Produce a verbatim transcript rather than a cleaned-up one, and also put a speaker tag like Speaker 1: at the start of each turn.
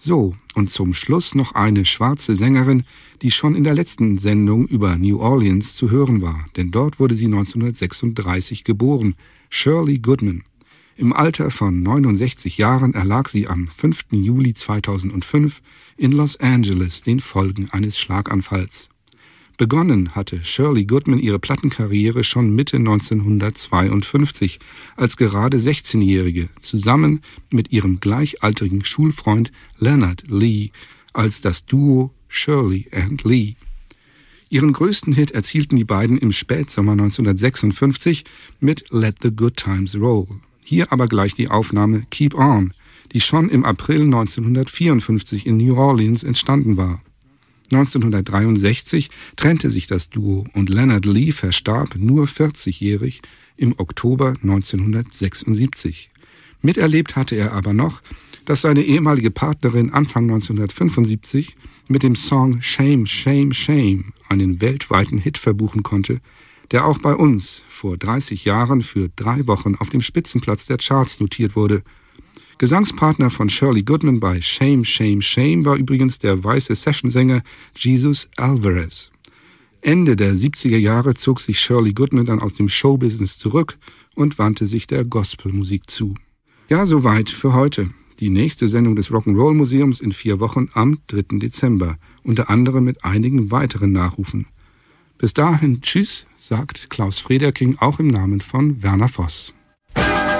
Speaker 1: So, und zum Schluss noch eine schwarze Sängerin, die schon in der letzten Sendung über New Orleans zu hören war, denn dort wurde sie neunzehnhundertsechsunddreißig geboren, Shirley Goodman. Im Alter von neunundsechzig Jahren erlag sie am fünften Juli zweitausendfünf in Los Angeles den Folgen eines Schlaganfalls. Begonnen hatte Shirley Goodman ihre Plattenkarriere schon Mitte neunzehnhundertzweiundfünfzig als gerade sechzehnjährige, zusammen mit ihrem gleichaltrigen Schulfreund Leonard Lee als das Duo Shirley and Lee. Ihren größten Hit erzielten die beiden im Spätsommer neunzehnhundertsechsundfünfzig mit Let the Good Times Roll. Hier aber gleich die Aufnahme Keep On, die schon im April neunzehnhundertvierundfünfzig in New Orleans entstanden war. neunzehnhundertdreiundsechzig trennte sich das Duo und Leonard Lee verstarb nur vierzigjährig im Oktober neunzehnhundertsechsundsiebzig. Miterlebt hatte er aber noch, dass seine ehemalige Partnerin Anfang neunzehnhundertfünfundsiebzig mit dem Song Shame, Shame, Shame einen weltweiten Hit verbuchen konnte, der auch bei uns vor dreißig Jahren für drei Wochen auf dem Spitzenplatz der Charts notiert wurde. Gesangspartner von Shirley Goodman bei Shame, Shame, Shame war übrigens der weiße Sessionsänger Jesus Alvarez. Ende der siebziger Jahre zog sich Shirley Goodman dann aus dem Showbusiness zurück und wandte sich der Gospelmusik zu. Ja, soweit für heute. Die nächste Sendung des Rock'n'Roll Museums in vier Wochen am dritten Dezember, unter anderem mit einigen weiteren Nachrufen. Bis dahin, tschüss, sagt Klaus Frederking auch im Namen von Werner Voss.